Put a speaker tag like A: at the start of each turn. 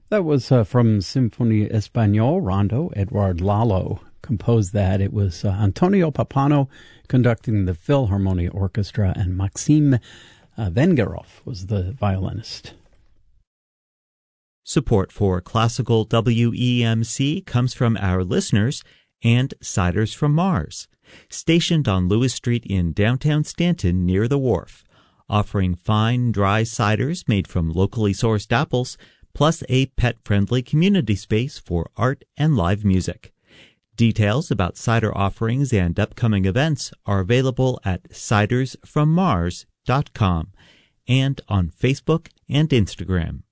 A: That was from Sinfonia Español, Rondo. Edward Lalo composed that. It was Antonio Papano conducting the Philharmonia Orchestra, and Maxim Vengerov was the violinist.
B: Support for Classical WEMC comes from our listeners and Ciders from Mars, stationed on Lewis Street in downtown Stanton near the wharf, offering fine, dry ciders made from locally sourced apples, plus a pet-friendly community space for art and live music. Details about cider offerings and upcoming events are available at cidersfrommars.com and on Facebook and Instagram.